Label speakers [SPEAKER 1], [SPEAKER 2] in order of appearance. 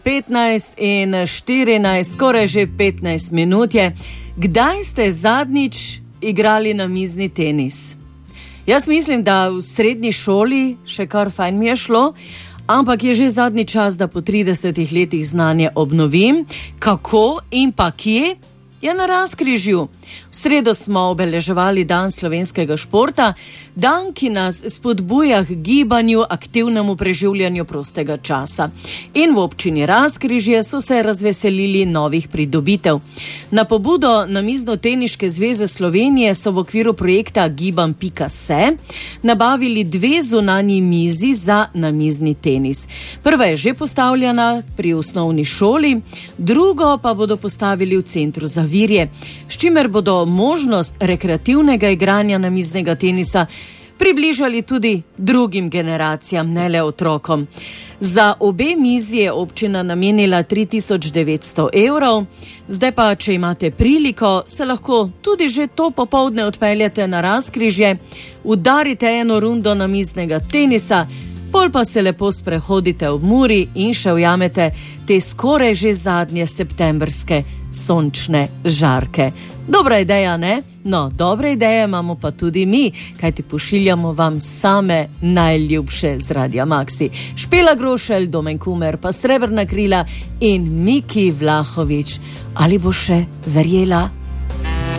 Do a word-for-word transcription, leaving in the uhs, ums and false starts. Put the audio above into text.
[SPEAKER 1] petnajst in štirinajst, skoraj že petnajst minut je. Kdaj ste zadnjič igrali namizni tenis? Jaz mislim, da v srednji šoli še kar fajn mi je šlo, ampak je že zadnji čas, da po tridesetih letih znanje obnovim. Kako in pa kje? Je na Razkrižju. V sredo smo obeleževali dan slovenskega športa, dan, ki nas spodbuja k gibanju, aktivnemu preživljanju prostega časa. In v občini Razkrižje so se razveselili novih pridobitev. Na pobudo Namizno-teniške zveze Slovenije so v okviru projekta Gibam pika se nabavili dve zunanji mizi za namizni tenis. Prva je že postavljena pri osnovni šoli, drugo pa bodo postavili v centru za Virje, s čimer bodo možnost rekreativnega igranja namiznega tenisa približali tudi drugim generacijam, ne le otrokom. Za obe mizi je občina namenila tri tisoč devetsto evrov, zdaj pa, če imate priliko, se lahko tudi že to popoldne odpeljete na Razkrižje, udarite eno rundo namiznega tenisa, pol pa se lepo sprehodite ob Muri in še ujamete te skoraj že zadnje septembrske sončne žarke. Dobra ideja, ne? No, dobre ideje imamo pa tudi mi, kajti pošiljamo vam same najljubše z Radia Maxi. Špela Grošelj, Domen Kumer, pa Srebrna krila in Miki Vlahovič. Ali bo še verjela?